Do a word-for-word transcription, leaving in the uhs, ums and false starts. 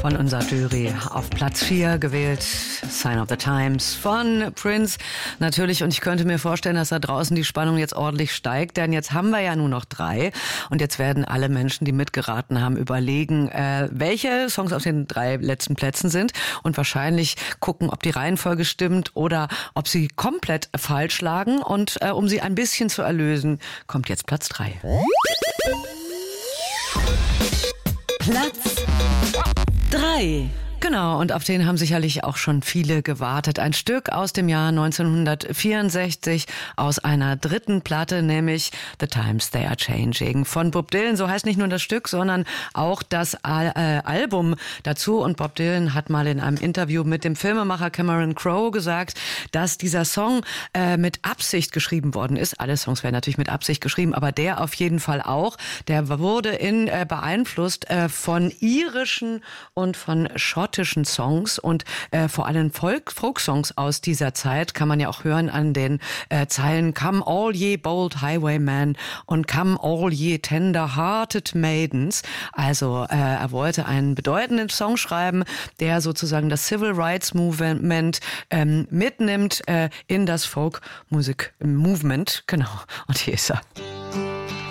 von unserer Jury auf Platz vier gewählt. Sign of the Times von Prince. Natürlich, und ich könnte mir vorstellen, dass da draußen die Spannung jetzt ordentlich steigt, denn jetzt haben wir ja nur noch drei. Und jetzt werden alle Menschen, die mitgeraten haben, überlegen, äh, welche Songs auf den drei letzten Plätzen sind und wahrscheinlich gucken, ob die Reihenfolge stimmt oder ob sie komplett falsch lagen. Und äh, um sie ein bisschen zu erlösen, kommt jetzt Platz drei. Platz drei. Genau, und auf den haben sicherlich auch schon viele gewartet. Ein Stück aus dem Jahr neunzehnhundertvierundsechzig, aus einer dritten Platte, nämlich The Times They Are Changing von Bob Dylan. So heißt nicht nur das Stück, sondern auch das Al- äh, Album dazu. Und Bob Dylan hat mal in einem Interview mit dem Filmemacher Cameron Crowe gesagt, dass dieser Song äh, mit Absicht geschrieben worden ist. Alle Songs werden natürlich mit Absicht geschrieben, aber der auf jeden Fall auch. Der wurde in, äh, beeinflusst äh, von irischen und von schottischen Songs und äh, vor allem Folk, Folk-Songs aus dieser Zeit kann man ja auch hören an den äh, Zeilen Come all ye bold highwaymen und Come all ye tender-hearted maidens. Also äh, er wollte einen bedeutenden Song schreiben, der sozusagen das Civil Rights Movement ähm, mitnimmt äh, in das Folk-Music-Movement. Genau, und hier ist er.